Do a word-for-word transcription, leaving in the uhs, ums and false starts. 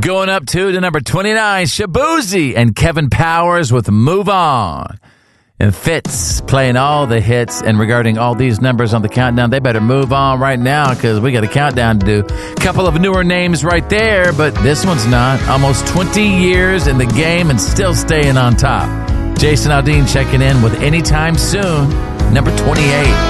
Going up to to number twenty-nine, Shaboozey and Kevin Powers with Move On. And Fitz playing all the hits. And regarding all these numbers on the countdown, they better move on right now because we got a countdown to do. A couple of newer names right there, but this one's not. Almost twenty years in the game and still staying on top. Jason Aldean checking in with Anytime Soon, number twenty-eight.